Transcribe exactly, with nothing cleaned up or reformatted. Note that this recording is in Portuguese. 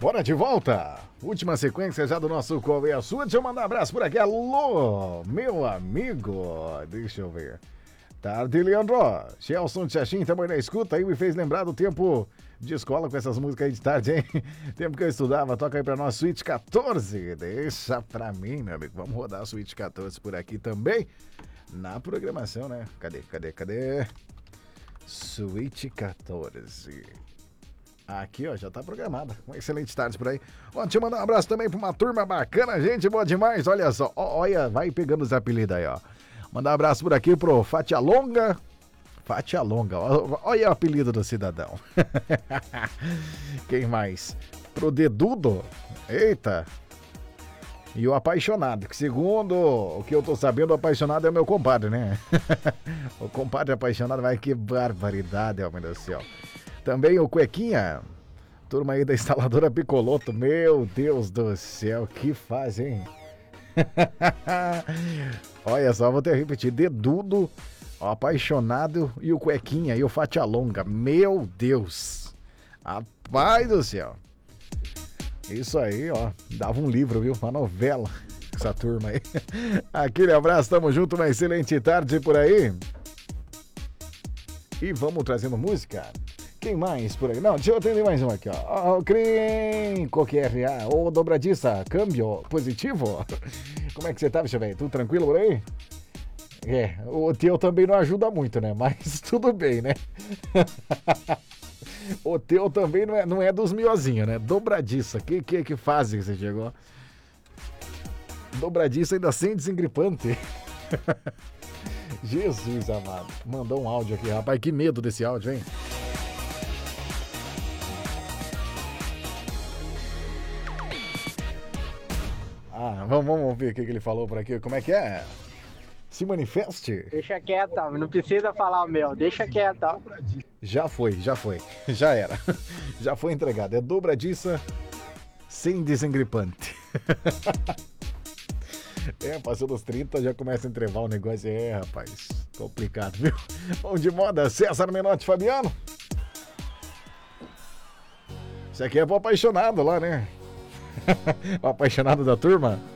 Bora de volta! Última sequência já do nosso Qual é a Sua? Deixa eu mandar um abraço por aqui. Alô, meu amigo. Deixa eu ver. Tarde, Leandro. Gelson Tchachim também na escuta aí, me fez lembrar do tempo de escola com essas músicas aí de tarde, hein? Tempo que eu estudava. Toca aí pra nós, Suíte quatorze. Deixa pra mim, meu amigo. Vamos rodar a Suíte quatorze por aqui também. Na programação, né? Cadê, cadê, cadê? Suíte quatorze. Aqui, ó, já tá programada. Uma excelente tarde por aí. Ó, deixa eu mandar um abraço também pra uma turma bacana, gente, boa demais. Olha só, ó, olha, vai pegando os apelidos aí, ó. Mandar um abraço por aqui pro Fatia Longa. Fatia Longa, ó, olha o apelido do cidadão. Quem mais? Pro Dedudo. Eita. E o apaixonado, que segundo o que eu tô sabendo, o apaixonado é o meu compadre, né? O compadre apaixonado, vai que barbaridade, meu Deus do céu. Também o Cuequinha, turma aí da instaladora Picoloto. Meu Deus do céu, que faz, hein? Olha só, vou ter que repetir. Dedudo, o apaixonado e o Cuequinha e o Fatia Longa. Meu Deus. Rapaz do céu. Isso aí, ó. Dava um livro, viu? Uma novela. Essa turma aí. Aquele abraço, tamo junto. Uma excelente tarde por aí. E vamos trazendo música. Quem mais por aí? Não, deixa eu atender mais um aqui, ó. O Crim, Coquer, ô dobradiça, câmbio positivo. Como é que você tá, bicho velho? Tudo tranquilo por aí? É, o teu também não ajuda muito, né? Mas tudo bem, né? O teu também não é, não é dos miozinhos, né? Dobradiça, que que que fase que você chegou? Dobradiça ainda sem desengripante. Jesus amado. Mandou um áudio aqui, rapaz, que medo desse áudio, hein? Ah, vamos, vamos ver o que, que ele falou por aqui. Como é que é? Se manifeste. Deixa quieto, não precisa falar o meu. Deixa quieto. Já foi, já foi. Já era. Já foi entregado. É dobradiça sem desengripante. É, passou dos trinta, já começa a entrevar o negócio. É, rapaz, complicado, viu? Bom de moda, César Menotti Fabiano. Isso aqui é pro apaixonado lá, né? O apaixonado da turma.